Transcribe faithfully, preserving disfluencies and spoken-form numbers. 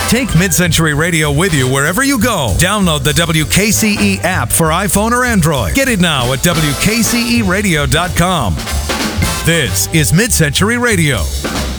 Take Mid-Century Radio with you wherever you go. Download the W K C E app for iPhone or Android. Get it now at W K C E radio dot com. This is Mid-Century Radio.